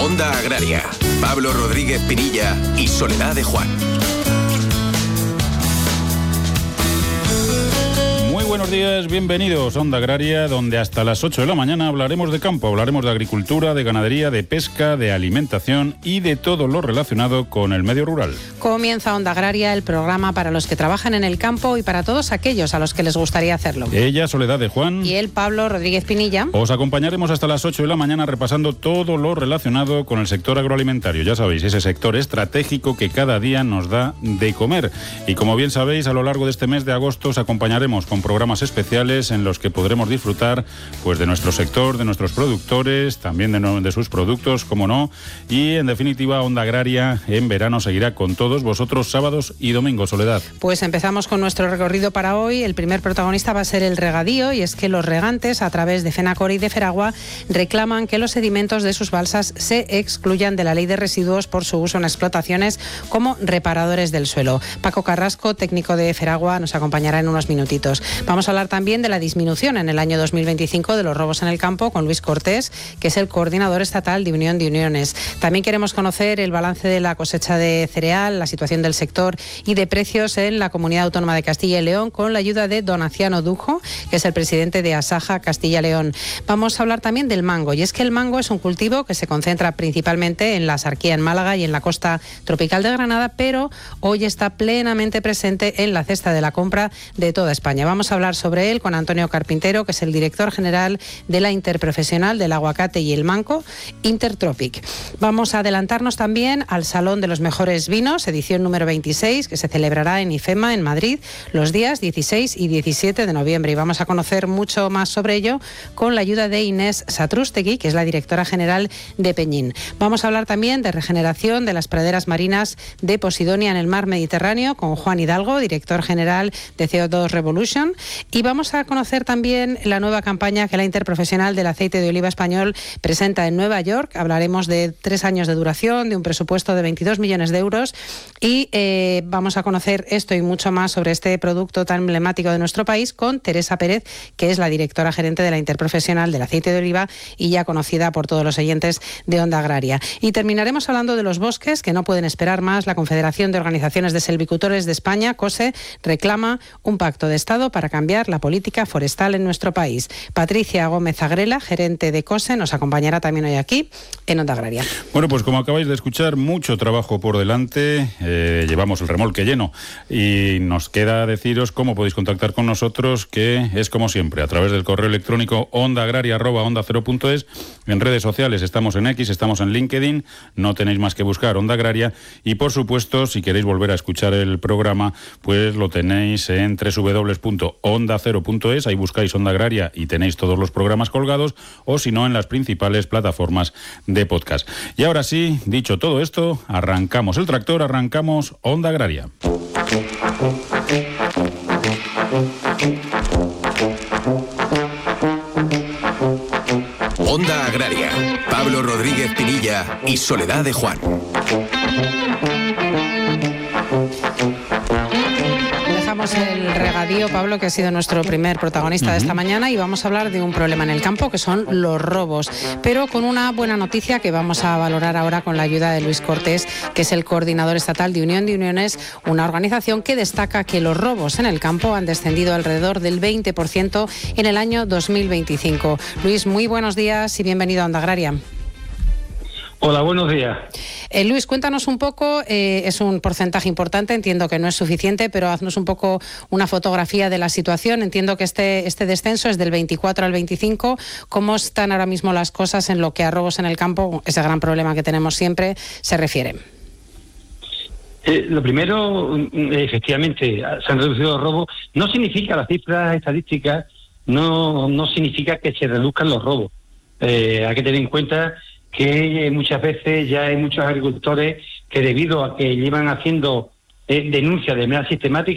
Onda Agraria, Pablo Rodríguez Pinilla y Soledad de Juan. Buenos días, bienvenidos a Onda Agraria, donde hasta las 8 de la mañana hablaremos de campo, hablaremos de agricultura, de ganadería, de pesca, de alimentación y de todo lo relacionado con el medio rural. Comienza Onda Agraria, el programa para los que trabajan en el campo y para todos aquellos a los que les gustaría hacerlo. Ella, Soledad de Juan. Y él, Pablo Rodríguez Pinilla. Os acompañaremos hasta las 8 de la mañana repasando todo lo relacionado con el sector agroalimentario. Ya sabéis, ese sector estratégico que cada día nos da de comer. Y como bien sabéis, a lo largo de este mes de agosto os acompañaremos con programas especiales en los que podremos disfrutar pues de nuestro sector, de nuestros productores, también de sus productos, como no, y en definitiva Onda Agraria en verano seguirá con todos vosotros sábados y domingos. Soledad. Pues empezamos con nuestro recorrido para hoy. El primer protagonista va a ser el regadío, y es que los regantes a través de FENACOR y de Feragua reclaman que los sedimentos de sus balsas se excluyan de la ley de residuos por su uso en explotaciones como reparadores del suelo. Paco Carrasco, técnico de Feragua, nos acompañará en unos minutitos. Vamos a hablar también de la disminución en el año 2025 de los robos en el campo con Luis Cortés, que es el coordinador estatal de Unión de Uniones. También queremos conocer el balance de la cosecha de cereal, la situación del sector y de precios en la Comunidad Autónoma de Castilla y León, con la ayuda de Donaciano Dujo, que es el presidente de Asaja Castilla y León. Vamos a hablar también del mango, y es que el mango es un cultivo que se concentra principalmente en la Sarquía, en Málaga y en la costa tropical de Granada, pero hoy está plenamente presente en la cesta de la compra de toda España. Vamos a hablar sobre él con Antonio Carpintero, que es el director general de la Interprofesional del Aguacate y el Mango, Intertropic. Vamos a adelantarnos también al Salón de los Mejores Vinos, edición número 26, que se celebrará en IFEMA, en Madrid, los días 16 y 17 de noviembre. Y vamos a conocer mucho más sobre ello con la ayuda de Inés Satrústegui, que es la directora general de Peñín. Vamos a hablar también de regeneración de las praderas marinas de Posidonia en el mar Mediterráneo con Juan Hidalgo, director general de CO2 Revolution. Y vamos a conocer también la nueva campaña que la Interprofesional del Aceite de Oliva Español presenta en Nueva York. Hablaremos de 3 años de duración, de un presupuesto de 22 millones de euros y vamos a conocer esto y mucho más sobre este producto tan emblemático de nuestro país con Teresa Pérez, que es la directora gerente de la Interprofesional del Aceite de Oliva y ya conocida por todos los oyentes de Onda Agraria. Y terminaremos hablando de los bosques, que no pueden esperar más. La Confederación de Organizaciones de Selvicultores de España, COSE, reclama un pacto de Estado para cambiar la política forestal en nuestro país. Patricia Gómez Agrela, gerente de COSE, nos acompañará también hoy aquí en Onda Agraria. Bueno, pues como acabáis de escuchar, mucho trabajo por delante. Llevamos el remolque lleno y nos queda deciros cómo podéis contactar con nosotros, que es como siempre, a través del correo electrónico ondaagraria@onda0.es. En redes sociales estamos en X, estamos en LinkedIn, no tenéis más que buscar Onda Agraria, y por supuesto, si queréis volver a escuchar el programa, pues lo tenéis en www.onda0.es, ahí buscáis Onda Agraria y tenéis todos los programas colgados, o si no, en las principales plataformas de podcast. Y ahora sí, dicho todo esto, arrancamos el tractor, arrancamos Onda Agraria. Onda Agraria, Pablo Rodríguez Pinilla y Soledad de Juan. El regadío, Pablo, que ha sido nuestro primer protagonista de esta mañana, y vamos a hablar de un problema en el campo, que son los robos, pero con una buena noticia que vamos a valorar ahora con la ayuda de Luis Cortés, que es el coordinador estatal de Unión de Uniones, una organización que destaca que los robos en el campo han descendido alrededor del 20% en el año 2025. Luis, muy buenos días y bienvenido a Onda Agraria. Hola, buenos días. Luis, cuéntanos un poco, es un porcentaje importante, entiendo que no es suficiente, pero haznos un poco una fotografía de la situación. Entiendo que este descenso es del 24 al 25. ¿Cómo están ahora mismo las cosas en lo que a robos en el campo, ese gran problema que tenemos siempre, se refiere? Lo primero, efectivamente, se han reducido los robos. No significa, las cifras estadísticas, no significa que se reduzcan los robos. Hay que tener en cuenta que muchas veces ya hay muchos agricultores que, debido a que llevan haciendo denuncias de manera sistemática,